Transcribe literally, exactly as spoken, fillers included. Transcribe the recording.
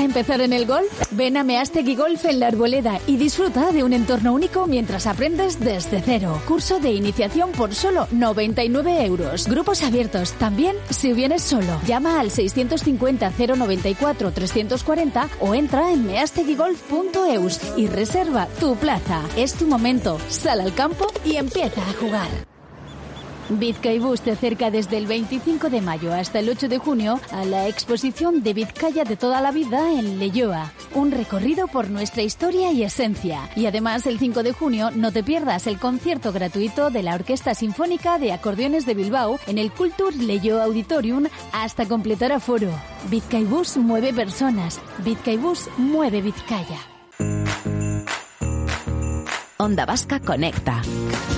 ¿Empezar en el golf? Ven a Meastegui Golf en La Arboleda y disfruta de un entorno único mientras aprendes desde cero. Curso de iniciación por solo noventa y nueve euros. Grupos abiertos también si vienes solo. Llama al seiscientos cincuenta cero noventa y cuatro trescientos cuarenta o entra en measteguigolf punto eus y reserva tu plaza. Es tu momento. Sal al campo y empieza a jugar. Bizkaibus te acerca desde el veinticinco de mayo hasta el ocho de junio a la exposición de Vizcaya de toda la vida en Leioa. Un recorrido por nuestra historia y esencia. Y además, el cinco de junio no te pierdas el concierto gratuito de la Orquesta Sinfónica de Acordeones de Bilbao en el Kultur Leioa Auditorium hasta completar aforo. Bizkaibus mueve personas. Bizkaibus mueve Vizcaya. Onda Vasca Conecta.